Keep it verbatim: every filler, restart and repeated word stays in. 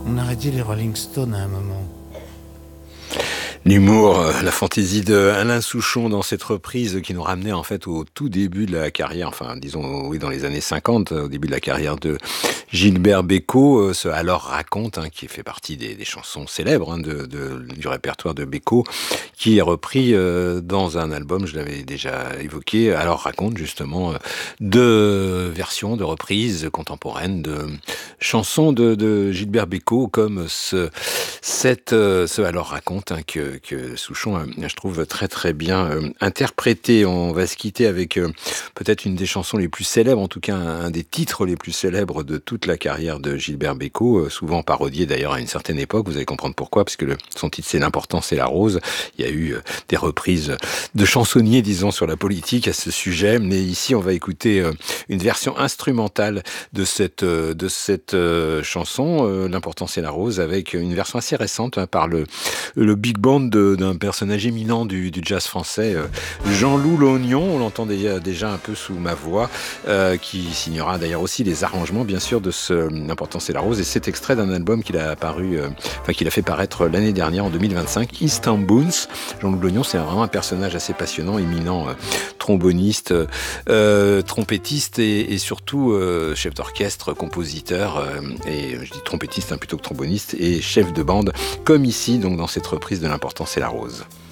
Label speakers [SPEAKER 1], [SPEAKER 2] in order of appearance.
[SPEAKER 1] On aurait dit les Rolling Stones à un moment.
[SPEAKER 2] L'humour, euh, la fantaisie de Alain Souchon dans cette reprise qui nous ramenait en fait au tout début de la carrière, enfin disons oui dans les années cinquante, au début de la carrière de Gilbert Bécaud, euh, ce Alors raconte, hein, qui fait partie des, des chansons célèbres hein, de, de, du répertoire de Bécaud, qui est repris euh, dans un album, je l'avais déjà évoqué, Alors raconte justement euh, de versions, de reprises contemporaines de chansons de, de Gilbert Bécaud, comme ce, cette, euh, ce Alors raconte hein, que, que Souchon, euh, je trouve très très bien euh, interprété. On va se quitter avec euh, peut-être une des chansons les plus célèbres, en tout cas un, un des titres les plus célèbres de toute la carrière de Gilbert Bécaud, euh, souvent parodié d'ailleurs à une certaine époque. Vous allez comprendre pourquoi, parce que le, son titre c'est L'important c'est la rose. Il y a eu euh, des reprises de chansonniers, disons, sur la politique à ce sujet, mais ici on va écouter euh, une version instrumentale de cette, euh, de cette euh, chanson, euh, L'important c'est la rose, avec une version assez récente hein, par le, le big band de, d'un personnage éminent du, du jazz français, euh, Jean-Loup Lognon. On l'entend déjà, déjà un peu sous ma voix, euh, qui signera d'ailleurs aussi les arrangements, bien sûr, de ce L'important c'est la rose. Et c'est extrait d'un album qu'il a apparu, euh, enfin qu'il a fait paraître l'année dernière, en deux mille vingt-cinq, Istanbuls. Jean-Loup Lognon, c'est vraiment un personnage assez passionnant, éminent, euh, tromboniste, euh, trompettiste et, et surtout euh, chef d'orchestre, compositeur, euh, et je dis trompettiste hein, plutôt que tromboniste, et chef de bande, comme ici, donc dans cette reprise de L'important c'est la rose.